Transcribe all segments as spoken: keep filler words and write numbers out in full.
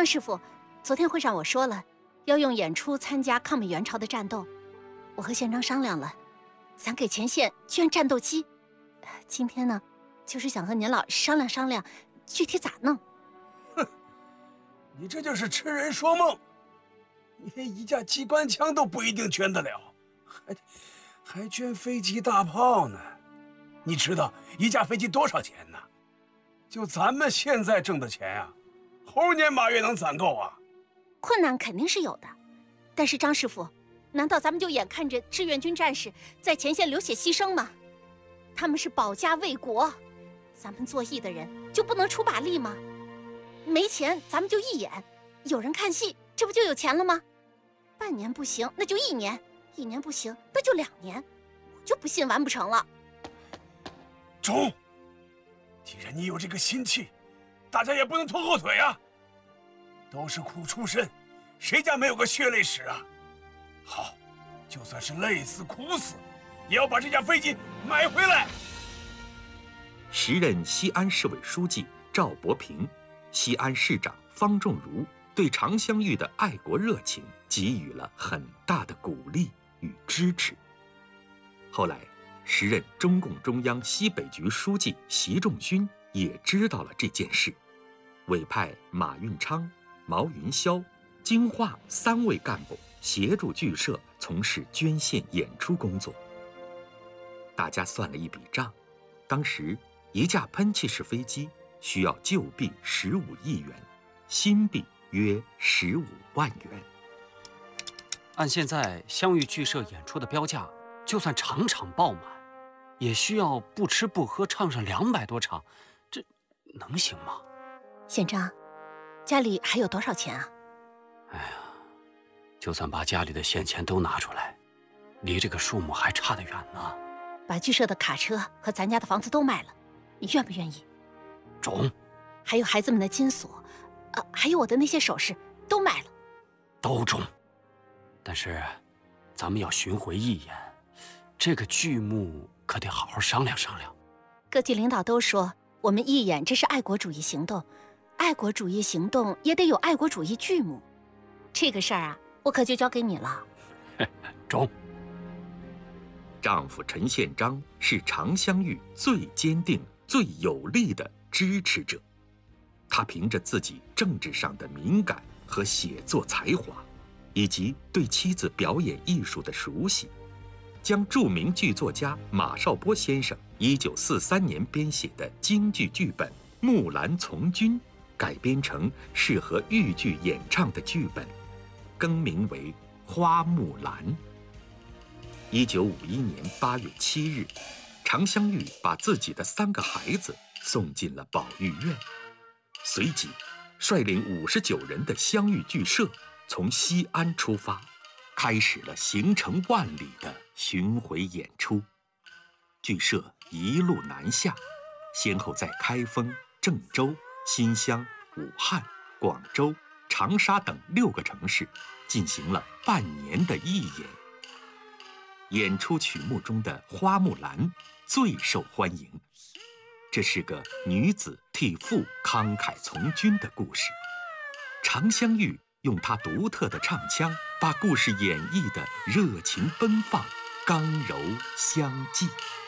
张师傅，昨天会上我说了，要用演出参加抗美援朝的战斗。我和县长商量了，咱给前线捐战斗机。今天呢，就是想和您老商量商量，具体咋弄。 哼，你这就是痴人说梦。你连一架机关枪都不一定捐得了，还还捐飞机大炮呢？你知道一架飞机多少钱呢？就咱们现在挣的钱啊，猴年马月能攒够啊？ 困难肯定是有的，但是张师傅，难道咱们就眼看着志愿军战士在前线流血牺牲吗？他们是保家卫国，咱们做义的人就不能出把力吗？没钱咱们就义演，有人看戏，这不就有钱了吗？半年不行，那就一年；一年不行，那就两年。我就不信完不成了。 中，既然你有这个心气，大家也不能拖后腿啊。都是苦出身，谁家没有个血泪史啊？好，就算是累死苦死，也要把这架飞机买回来。 时任西安市委书记赵伯平、西安市长方仲儒对常香玉的爱国热情给予了很大的鼓励与支持。后来，时任中共中央西北局书记习仲勋也知道了这件事，委派马运昌、毛云霄、金化三位干部协助剧社从事捐献演出工作。大家算了一笔账，当时一架喷气式飞机需要旧币十五亿元，新币约十五万元。 按现在湘豫剧社演出的标价，就算场场爆满，也需要不吃不喝唱上两百多场，这能行吗？ 县长，家里还有多少钱啊？ 哎呀，就算把家里的现钱都拿出来，离这个数目还差得远呢。 把剧社的卡车和咱家的房子都卖了，你愿不愿意？ 中。 还有孩子们的金锁，呃，还有我的那些首饰都卖了， 都中。但是，咱们要巡回义演，这个剧目可得好好商量商量。 各级领导都说，我们义演这是爱国主义行动，爱国主义行动也得有爱国主义剧目。这个事儿啊，我可就交给你了。 中。 丈夫陈宪章是常香玉最坚定、最有力的支持者。他凭着自己政治上的敏感和写作才华，以及对妻子表演艺术的熟悉，将著名剧作家马少波先生一九四三年编写的京剧剧本《木兰从军》改编成适合豫剧演唱的剧本，更名为《花木兰》。一九五一年八月七日，常香玉把自己的三个孩子送进了保育院，随即率领五十九人的湘豫剧社从西安出发，开始了行程万里的巡回演出。剧社一路南下，先后在开封、郑州、新乡、武汉、广州、长沙等六个城市进行了半年的义演。演出曲目中的《花木兰》最受欢迎，这是个女子替父慷慨从军的故事。常香玉用她独特的唱腔，把故事演绎的热情奔放，刚柔相济。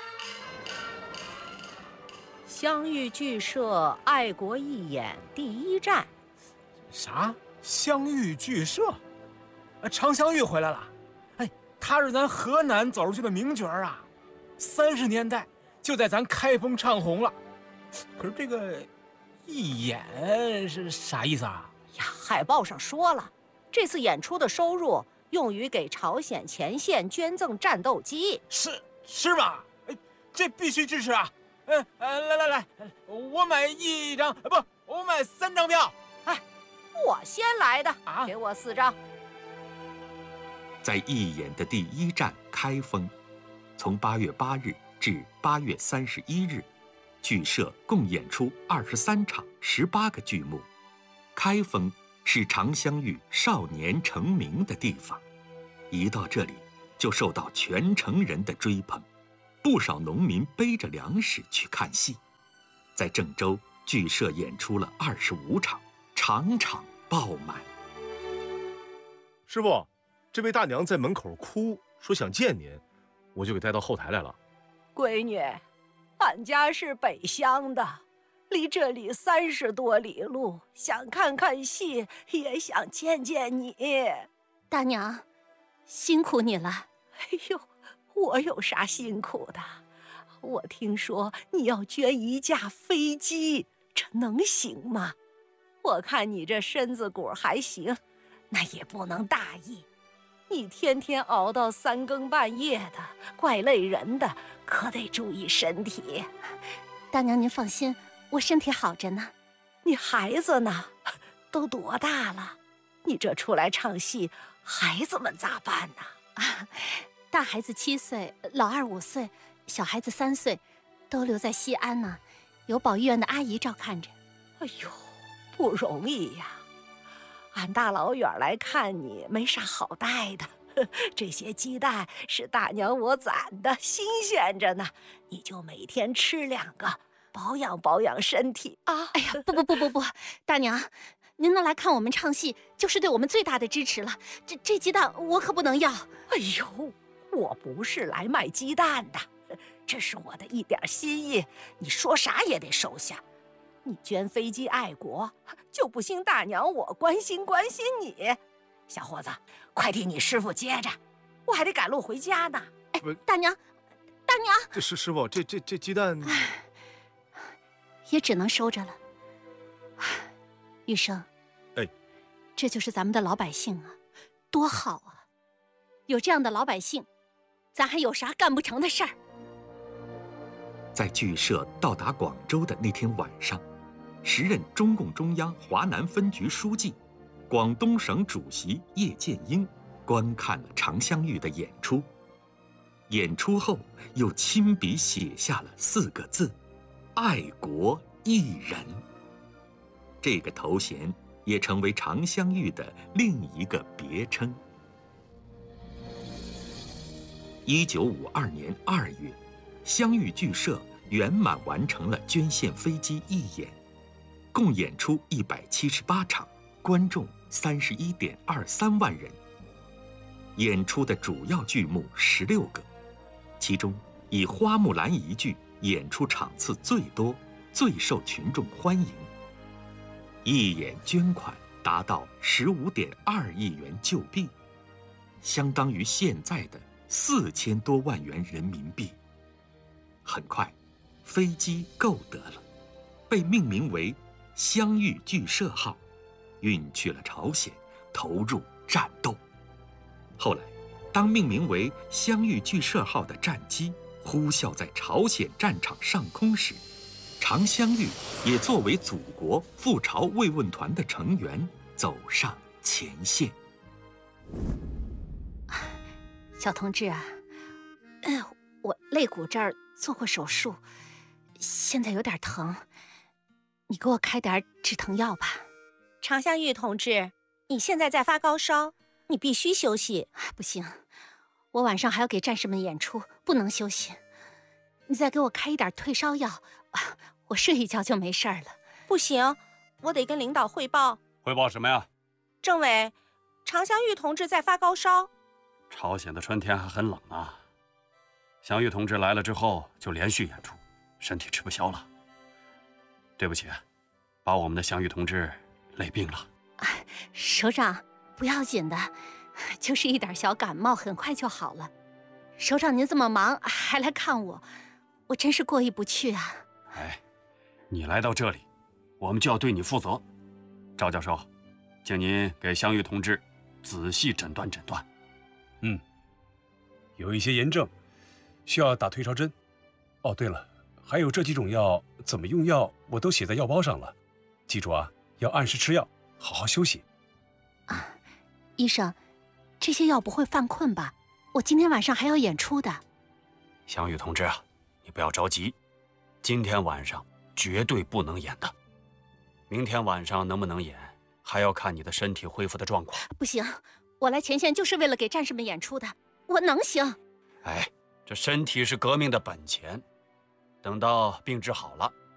湘豫剧社爱国义演第一站。 啥？湘豫剧社？呃，常香玉回来了。哎，她是咱河南走出去的名角啊，三十年代就在咱开封唱红了。可是这个义演是啥意思啊？ 呀，海报上说了，这次演出的收入用于给朝鲜前线捐赠战斗机。 是是吗？哎，这必须支持啊！嗯呃，来来来，我买一张，不，我买三张票。 哎，我先来的， 啊， 给我四张。 在义演的第一站开封，从八月八日至八月三十一日，剧社共演出二十三场，十八个剧目。开封是常香玉少年成名的地方，一到这里就受到全城人的追捧，不少农民背着粮食去看戏。在郑州，剧社演出了二十五场，场场爆爆满。 师傅，这位大娘在门口哭，说想见您，我就给带到后台来了。 闺女，俺家是北乡的，离这里三十多里路，想看看戏，也想见见你。 大娘，辛苦你了。 哎呦，我有啥辛苦的？我听说你要捐一架飞机，这能行吗？我看你这身子骨还行，那也不能大意。你天天熬到三更半夜的，怪累人的，可得注意身体。 大娘您放心，我身体好着呢。 你孩子呢？都多大了？你这出来唱戏，孩子们咋办呢？ 啊，大孩子七岁，老二五岁，小孩子三岁，都留在西安呢，有保育院的阿姨照看着。 哎呦，不容易呀！俺大老远来看你，没啥好带的。这些鸡蛋是大娘我攒的，新鲜着呢，你就每天吃两个，保养保养身体啊！ 哎呀，不不不不不，大娘，您能来看我们唱戏，就是对我们最大的支持了。这这鸡蛋我可不能要。 哎呦，我不是来卖鸡蛋的，这是我的一点心意，你说啥也得收下。你捐飞机爱国，就不兴大娘我关心关心你。小伙子，快替你师傅接着，我还得赶路回家呢。 哎，大娘，大娘， 这师师傅，这这这鸡蛋， 也只能收着了。玉生， 哎， 这就是咱们的老百姓啊，多好啊！有这样的老百姓，咱还有啥干不成的事儿？ 在剧社到达广州的那天晚上，时任中共中央华南分局书记、广东省主席叶剑英观看了常香玉的演出。演出后，又亲笔写下了四个字：“爱国艺人”。这个头衔也成为常香玉的另一个别称。一九五二年二月，香玉剧社圆满完成了捐献飞机义演，共演出一百七十八场，观众三十一点二三万人。演出的主要剧目十六个，其中以花木兰一剧演出场次最多，最受群众欢迎。义演捐款达到十五点二亿元旧币，相当于现在的四千多万元人民币。很快，飞机购得了，被命名为“香玉剧社号”，运去了朝鲜，投入战斗。后来，当命名为“香玉剧社号”的战机呼啸在朝鲜战场上空时，常香玉也作为祖国赴朝慰问团的成员走上前线。 小同志啊，哎，我肋骨这儿做过手术，现在有点疼，你给我开点止疼药吧。 常香玉同志，你现在在发高烧，你必须休息。 不行，我晚上还要给战士们演出，不能休息。你再给我开一点退烧药，我睡一觉就没事了。 不行，我得跟领导汇报。 汇报什么呀？ 政委，常香玉同志在发高烧。 朝鲜的春天还很冷啊。香玉同志来了之后就连续演出，身体吃不消了。对不起，把我们的香玉同志累病了。 首长，不要紧的，就是一点小感冒，很快就好了。首长您这么忙还来看我，我真是过意不去啊。 哎，你来到这里，我们就要对你负责。赵教授，请您给香玉同志仔细诊断诊断。 嗯，有一些炎症，需要打退烧针。哦，对了，还有这几种药怎么用药，我都写在药包上了。记住啊，要按时吃药，好好休息。 啊，医生，这些药不会犯困吧？我今天晚上还要演出的。 香玉同志啊，你不要着急，今天晚上绝对不能演的。明天晚上能不能演，还要看你的身体恢复的状况。 不行，我来前线就是为了给战士们演出的，我能行。 哎，这身体是革命的本钱，等到病治好了，